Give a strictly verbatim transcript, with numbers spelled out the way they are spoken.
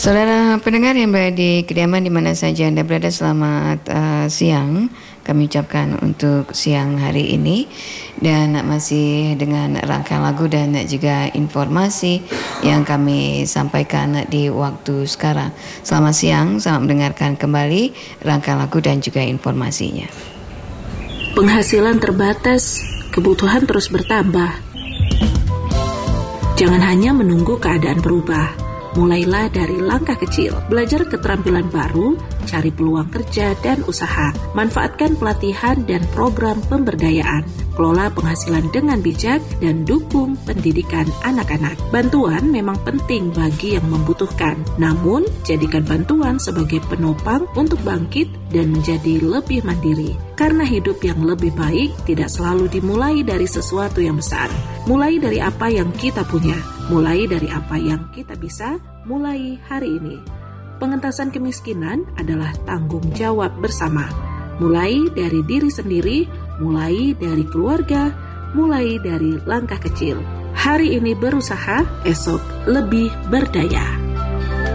Saudara pendengar yang berada di kediaman di mana saja Anda berada, selamat uh, siang. Kami ucapkan untuk siang hari ini, dan masih dengan rangkaian lagu dan juga informasi yang kami sampaikan di waktu sekarang. Selamat siang, selamat mendengarkan kembali rangkaian lagu dan juga informasinya. Penghasilan terbatas, kebutuhan terus bertambah. Jangan hanya menunggu keadaan berubah. Mulailah dari langkah kecil, belajar keterampilan baru, cari peluang kerja dan usaha, manfaatkan pelatihan dan program pemberdayaan, kelola penghasilan dengan bijak, dan dukung pendidikan anak-anak. Bantuan memang penting bagi yang membutuhkan, namun jadikan bantuan sebagai penopang untuk bangkit dan menjadi lebih mandiri. Karena hidup yang lebih baik tidak selalu dimulai dari sesuatu yang besar. Mulai dari apa yang kita punya, mulai dari apa yang kita bisa, mulai hari ini. Pengentasan kemiskinan adalah tanggung jawab bersama. Mulai dari diri sendiri, mulai dari keluarga, mulai dari langkah kecil. Hari ini berusaha, esok lebih berdaya.